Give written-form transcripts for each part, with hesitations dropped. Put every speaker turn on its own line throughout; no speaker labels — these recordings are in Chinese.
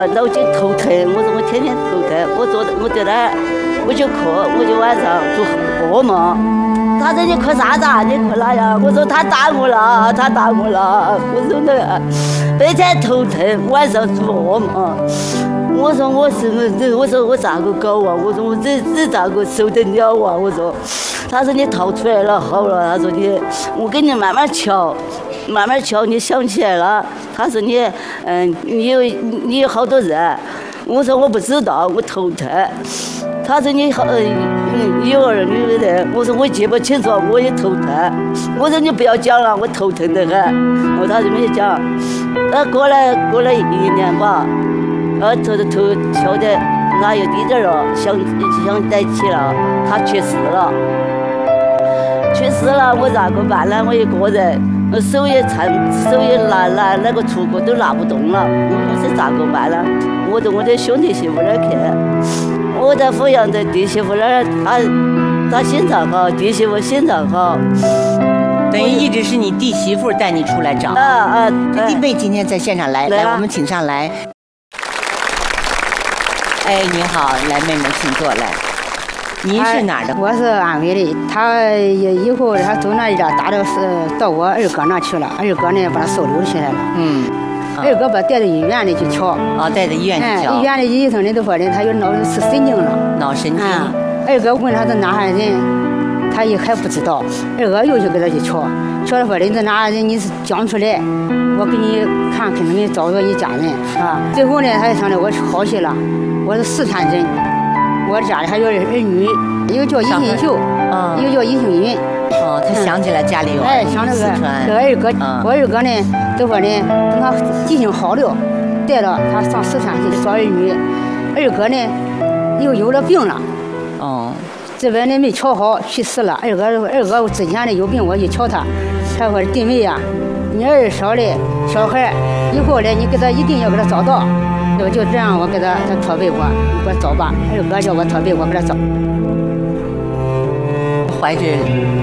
脑筋头疼，我说我天天头疼，我在那儿我就哭，我就晚上做噩梦。他说你哭啥子啊？你哭哪呀？我说他打我了，他打我了。我说那个白天头疼，晚上做噩梦。我说我什么人？我说我咋个搞啊？我说我这咋个受得了啊？我说，他说你逃出来了，好了。他说我给你慢慢瞧，慢慢瞧，你想起来了。他说你有好多人。我说我不知道，我头疼。他说你有儿女的人。我说我记不清楚，我也头疼。我说你不要讲了，我头疼得很。他就没讲。过了1年吧。头瞧的哪有滴点了，想在一起了，他去世了，我咋个办呢？我一个人，手也拿那个锄棍都拿不动了，我是咋个办呢？我到我的兄弟媳妇那儿去，我在阜阳的弟媳妇那儿，他心脏好，弟媳妇心脏好。
等于一直是你弟媳妇带你出来找。弟妹今天在现场来，我们请上来。哎，您好，来妹妹，请坐来。您是哪儿的？
我是安徽的。他以后他走那一点，打到到我二哥那去了。二哥呢，把他收留起来了。二哥把带到医院里去瞧。
带到医院去瞧。
医院的医生呢都说的，他有脑是神经了。
脑神经。
二哥问他是哪哈人，他也还不知道。二哥又去给他去瞧，瞧了说的，你是哪人？你是讲出来，我给你看，肯定给你找着你家人啊。最后呢，他就想着我好些了。我是四川人，我家里还有儿女，一个叫尹新秀，一个叫尹星云。
他想起来家里有儿女，
想那个
四川。
这二哥，我二哥呢，都说呢，等他记性好了，带了他上四川去找儿女。二哥呢，又有了病了。这边呢没瞧好，去世了。二哥之前呢有病，我去瞧他，他说弟妹呀，你儿少的小孩，以后呢你给他一定要给他找到。就这样，我给他托背我，你给我找吧。二哥叫我托背，我给他找。
怀着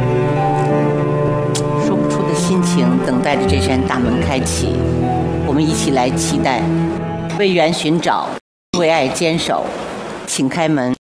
说不出的心情，等待着这扇大门开启。我们一起来期待，为缘寻找，为爱坚守，请开门。